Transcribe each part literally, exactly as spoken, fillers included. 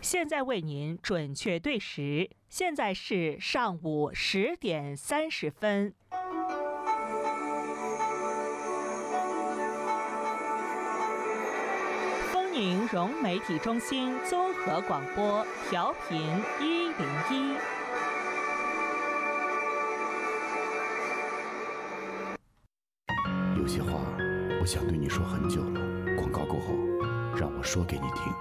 现在为您准确对时，现在是上午十点三十分。丰宁融媒体中心综合广播调频一零一。 有些话我想对你说很久了，广告过后，让我说给你听。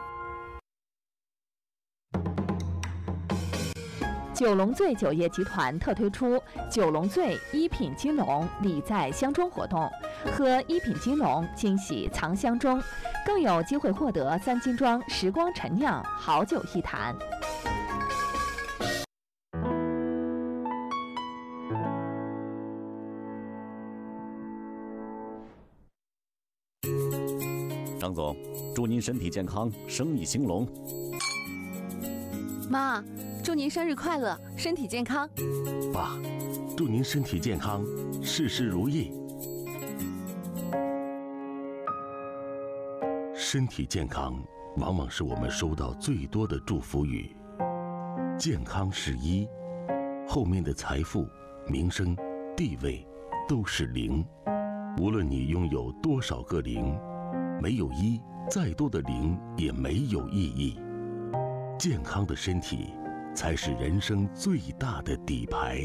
九龙醉酒业集团特推出九龙醉一品金龙礼在箱中活动，喝一品金龙惊喜藏箱中，更有机会获得三金庄时光陈酿好酒一坛。 张总，祝您身体健康，生意兴隆。 妈，祝您生日快乐，身体健康。 爸，祝您身体健康，事事如意。身体健康往往是我们收到最多的祝福语。健康是一，后面的财富、名声、地位都是零。无论你拥有多少个零，没有一，再多的零也没有意义。健康的身体才是人生最大的底牌。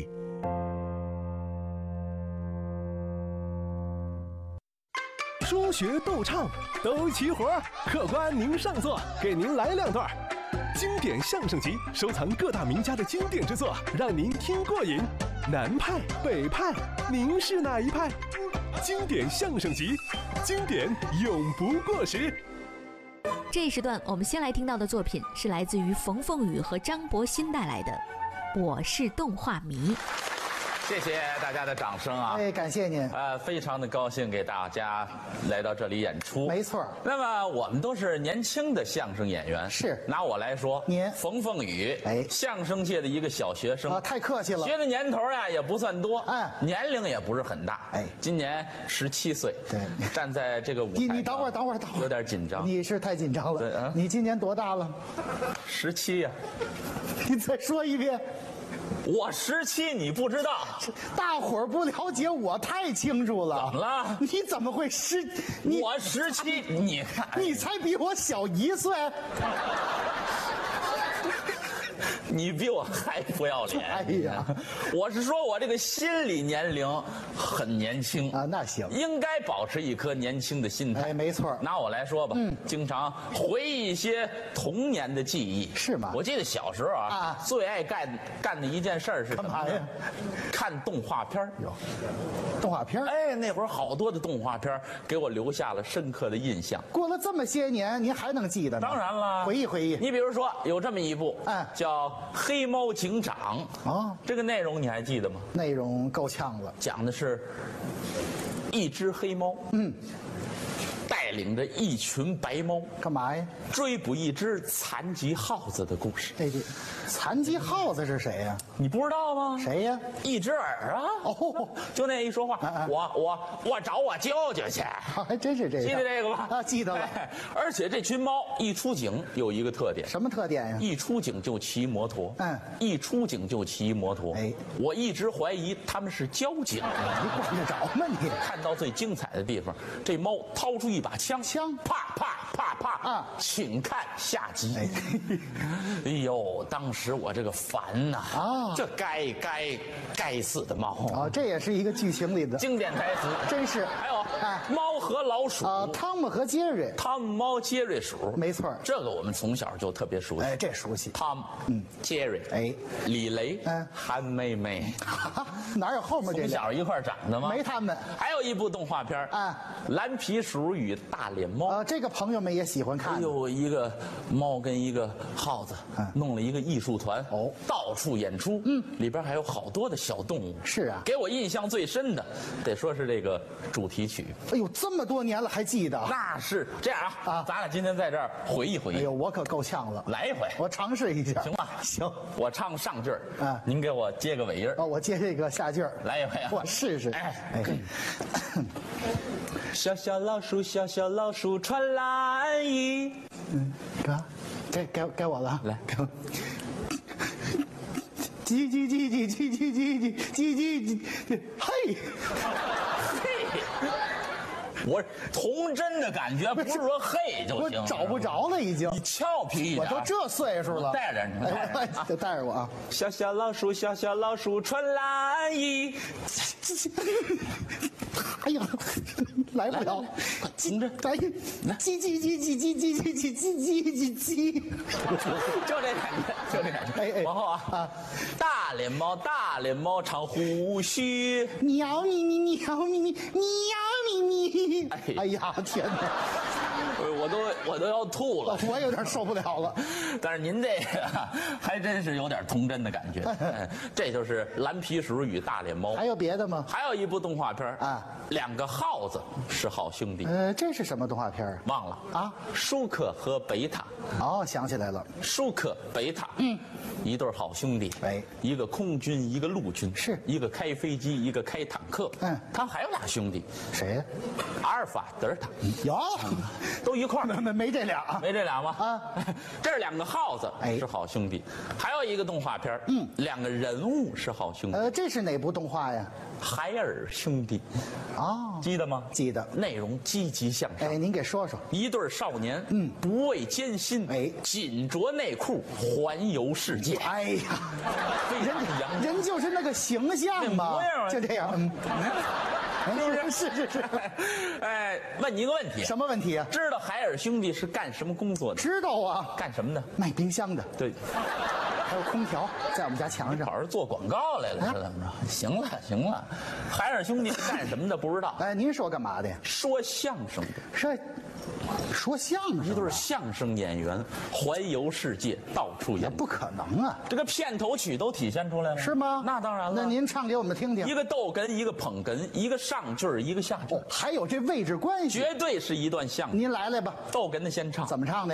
说学逗唱都齐活，客官您上座，给您来两段。经典相声集，收藏各大名家的经典之作，让您听过瘾。南派、北派，您是哪一派？经典相声集，经典永不过时。 这一时段我们先来听到的作品是来自于冯凤雨和张博鑫带来的《我是动画迷》。 谢谢大家的掌声啊！ 哎，感谢您。 呃，非常的高兴给大家来到这里演出。 没错。 那么我们都是年轻的相声演员。 是。 拿我来说， 您冯凤雨， 哎， 相声界的一个小学生啊，太客气了。 学的年头呀也不算多， 哎， 年龄也不是很大， 哎， 今年十七岁。 对。 站在这个舞台你你等会儿，等会儿，等会儿， 有点紧张。 你是太紧张了。 对啊。 你今年多大了？ 十七呀。 你再说一遍。 我十七，你不知道， 大伙儿不了解我太清楚了。 怎么了？ 你怎么会十？你我十七，你看， 你才比我小一岁。 你比我还不要脸！ 哎呀， 我是说我这个心理年龄很年轻啊，那行， 应该保持一颗年轻的心态。 哎，没错。 拿我来说吧，嗯，经常回忆一些童年的记忆。 是吗？ 我记得小时候啊，啊最爱干干的一件事是什么呀？ 看动画片有动画片？ 哎，那会儿好多的动画片给我留下了深刻的印象。 过了这么些年，您还能记得呢？ 当然了， 回忆回忆。 你比如说有这么一部， 嗯， 叫《黑猫警长》 哦， 这个内容你还记得吗？ 内容够呛了， 讲的是一只黑猫， 嗯， 带领着一群白猫干嘛呀？ 追捕一只残疾耗子的故事。 哎，这残疾耗子是谁呀？ 你不知道吗？ 谁呀？ 一只耳啊！ 哦， 就那一说话，啊、我我我找我舅舅去。 还真是这个， 记得这个吧？ 啊，记得了。 哎、而且这群猫一出警有一个特点， 什么特点呀？ 一出警就骑摩托。 嗯， 一出警就骑摩托。 哎， 我一直怀疑他们是交警。 你管得着吗你？ 看到最精彩的地方，这猫掏出一把枪， 枪啪啪啪啪啊， 请看下集。 哎， 哎呦，当时我这个烦呐！ 啊， 这该该该死的猫啊，这也是一个剧情里的经典台词， 真是。 还有， 哎， 猫和老鼠啊，汤姆和杰瑞， 汤姆猫杰瑞鼠， 没错， 这个我们从小就特别熟悉。 哎，这熟悉。 汤姆，嗯，杰瑞， 哎， 李雷， 嗯， 韩妹妹， 哪有后面这？ 从小一块长的吗？ 没他们。 还有一部动画片， 啊， 蓝皮鼠与大脸猫。 啊，这个朋友们也喜欢看。 有一个猫跟一个耗子，弄了一个艺术团， 哦， 到处演出，嗯，里边还有好多的小动物。 是啊， 给我印象最深的，得说是这个主题曲。 哎呦，这么多年了还记得？ 那是这样啊，啊，咱俩今天在这儿回忆回忆。 哎呦，我可够呛了， 来一回， 我尝试一下， 行吧？ 行， 我唱上句儿， 啊， 您给我接个尾音儿。 哦，我接这个下句儿， 来一回啊， 我试试。 哎哎， 小小老鼠，小小老鼠穿蓝衣。 嗯，干。 该该该我了， 来， 给我。叽叽叽叽叽叽叽叽叽叽，嘿， 嘿，我童真的感觉，不是说嘿就行。 我找不着了，已经。 你俏皮一点。 我都这岁数了， 带着你，带着就带着我啊。 小小老鼠，小小老鼠穿蓝衣。 哎呀，来不了， 听着， 哎，叽叽叽叽叽叽叽叽叽叽叽， 就这感觉，就这感觉。 哎哎， 往后啊啊，大脸猫，大脸猫长胡须， 喵咪咪喵咪咪喵咪咪。哎呀，天哪！ 我都我都要吐了， 我有点受不了了。 但是您这个还真是有点童真的感觉。这就是蓝皮鼠与大脸猫。 还有别的吗？ 还有一部动画片啊， 两个耗子是好兄弟。 呃，这是什么动画片？ 忘了啊， 舒克和贝塔。 哦，想起来了， 舒克、贝塔，嗯，一对好兄弟。 哎， 一个空军，一个陆军， 是一个开飞机，一个开坦克。 嗯， 他还有俩兄弟， 谁呀？ 阿尔法、德尔塔。 有， 都一块儿。 没没没这俩， 没这俩吗？ 啊， 这是两个耗子， 哎， 是好兄弟。还有一个动画片，嗯，两个人物是好兄弟。 呃，这是哪部动画呀？ 海尔兄弟。 哦， 记得吗？ 记得。 内容积极向上。 哎，您给说说。 一对少年， 嗯， 不畏艰辛， 哎， 紧着内裤环游世界。 哎呀， 非常洋人就是那个形象嘛，就这样。嗯， 是不是？ 是是是。 哎，问你一个问题。 什么问题啊？ 知道海尔兄弟是干什么工作的？ 知道啊。 干什么的？ 卖冰箱的。 对。 还有空调，在我们家墙上。 好像做广告来了，是怎么着？行了行了，海尔兄弟干什么的不知道。 哎，您说干嘛的呀？ 说相声的。 是。说相声， 一对相声演员环游世界，到处演。 不可能啊！ 这个片头曲都体现出来了， 是吗？ 那当然了。 那您唱给我们听听。 一个逗哏，一个捧哏，一个上句儿，一个下句儿。 哦，还有这位置关系， 绝对是一段相声。 您来来吧， 逗哏的先唱， 怎么唱的？